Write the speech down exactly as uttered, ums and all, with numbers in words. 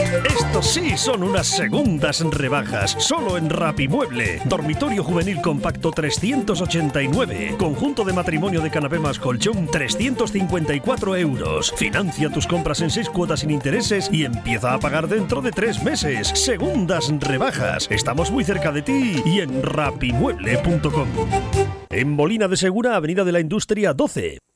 Estos sí son unas segundas rebajas, solo en Rapimueble. Dormitorio juvenil compacto trescientos ochenta y nueve. Conjunto de matrimonio de canapé más colchón trescientos cincuenta y cuatro euros. Financia tus compras en seis cuotas sin intereses y empieza a pagar dentro de tres meses. Segundas rebajas. Estamos muy cerca de ti y en rapimueble punto com. En Molina de Segura, Avenida de la Industria doce.